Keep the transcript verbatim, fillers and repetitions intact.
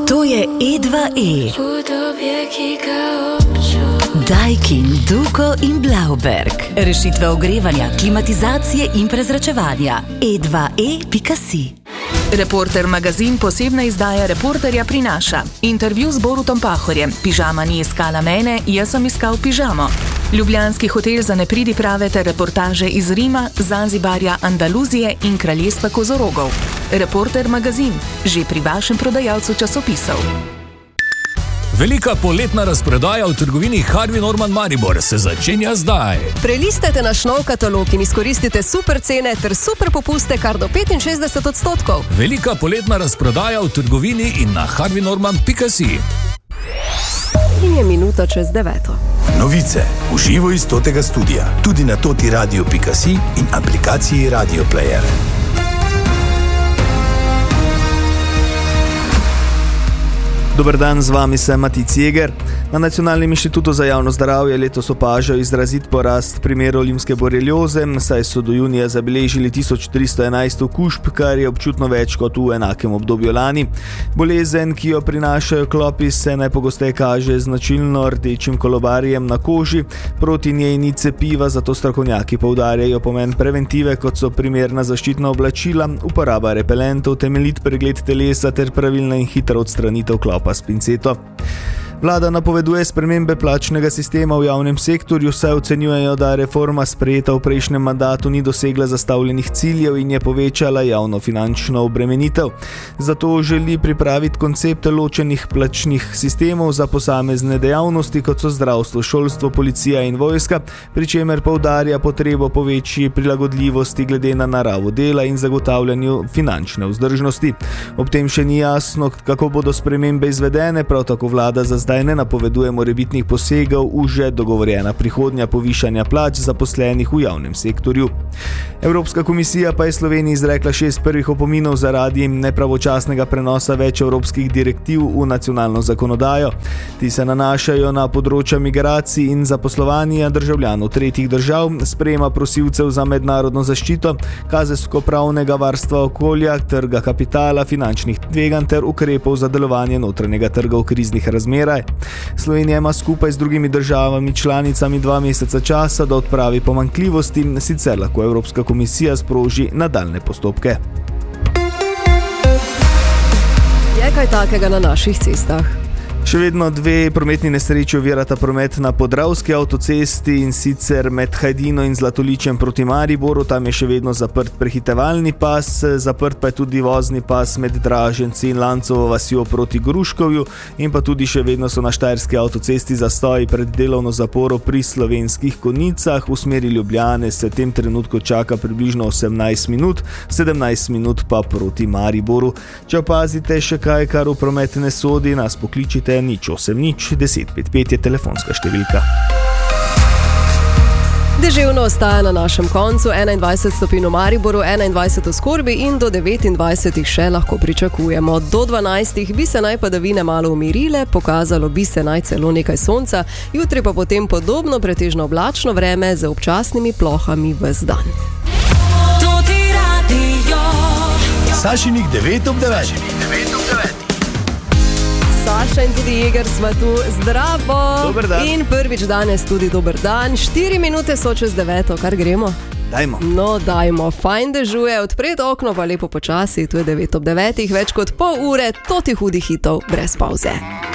To je E dva E. Daikin, Duko in Blauberg. Rešitve ogrevanja, klimatizacije in prezračevanja. E dva E pika si. Reporter magazin posebna izdaja Reporterja prinaša. Intervju z Borutom Pahorjem. Pižama ni iskala mene, jaz sem iskal pižamo. Ljubljanski hotel za nepridiprave ter reportaže iz Rima, Zanzibarja, Andaluzije in kraljestva kozorogov. Reporter magazin, že pri vašem prodajalcu časopisov. Velika poletna razprodaja v trgovini Harvey Norman Maribor se začenja zdaj. Prelistajte naš nov katalog in izkoristite super cene ter super popuste kar do petinšestdeset odstotkov. Velika poletna razprodaja v trgovini in na harvey norman pika si. In je minuta čez deveto. Novice v živo iz totega studia, tudi na toti radio pika si in aplikaciji Radio Player. Dober dan, z vami sem Matic Jeger. Na Nacionalnem inštitutu za javno zdravje letos opažajo izrazit porast primerov limske borelioze, saj so do junija zabeležili tisoč tristo enajst okužb, kar je občutno več kot v enakem obdobju lani. Bolezen, ki jo prinašajo klopi, se najpogosteje kaže značilno rdečim kolobarjem na koži. Proti njej ni cepiva, zato strokovnjaki poudarjajo pomen preventive, kot so primerna zaščitna oblačila, uporaba repelentov, temeljit pregled telesa ter pravilna in hitra odstranitev klopa s pinceto. Vlada napoveduje spremembe plačnega sistema v javnem sektorju, saj ocenjujejo, da reforma sprejeta v prejšnjem mandatu ni dosegla zastavljenih ciljev in je povečala javno finančno obremenitev. Zato želi pripraviti koncept ločenih plačnih sistemov za posamezne dejavnosti, kot so zdravstvo, šolstvo, policija in vojska, pri čemer poudarja potrebo po večji prilagodljivosti glede na naravo dela in zagotavljanju finančne vzdržnosti. Ob tem še ni jasno, kako bodo spremembe izvedene, prav tako vlada za zdaj ne napoveduje morebitnih posegov v že dogovorjena prihodnja povišanja plač zaposlenih v javnem sektorju. Evropska komisija pa je Sloveniji izrekla šest prvih opominov zaradi nepravočasnega prenosa več evropskih direktiv v nacionalno zakonodajo. Ti se nanašajo na področja migracij in zaposlovanja državljanov tretjih držav, sprejema prosilcev za mednarodno zaščito, kazensko-pravnega varstva okolja, trga kapitala, finančnih tveganj ter ukrepov za delovanje notranjega trga v kriznih razmerah. Slovenija ima skupaj z drugimi državami članicami dva meseca časa, da odpravi pomanjkljivosti, sicer lahko Evropska komisija sproži nadaljne postopke. Je kaj takega na naših cestah? Še vedno dve prometni nesreči ovirata promet na Podravski avtocesti, in sicer med Hajdino in Zlatoličjem proti Mariboru. Tam je še vedno zaprt prehitevalni pas, zaprt pa je tudi vozni pas med Draženci in Lancovo vasjo proti Gruškovju, in pa tudi še vedno so na Štajerski avtocesti zastoji pred delovno zaporo pri Slovenskih Konjicah. V smeri Ljubljane se v tem trenutku čaka približno osemnajst minut, sedemnajst minut pa proti Mariboru. Če opazite še kaj, kar v promet ne sodi, nas pokličite nič osem nič deset pet pet je telefonska številka. Deževno ostaja na našem koncu, enaindvajset stopinj v Mariboru, enaindvajset v Skorbi in do devetindvajset še lahko pričakujemo. Do dvanajst bi se naj padavine malo umirile, pokazalo bi se naj celo nekaj sonca, jutri pa potem podobno pretežno oblačno vreme z občasnimi plohami ves dan. Sašinik devet ob devetih. Saša in tudi Jeger sva tu, zdravo! Dober dan. In prvič danes tudi dober dan, štiri minute so čez deveto, kar gremo? Dajmo. No, dajmo, fajn dežuje, odpred okno pa lepo počasi, tu je devet ob devetih, več kot pol ure, toti hudih hitov, brez pauze.